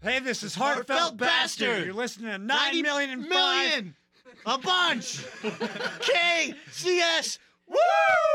Hey, this is Heartfelt Bastard. You're listening to 9 million and 5. A bunch. KCS. Woo!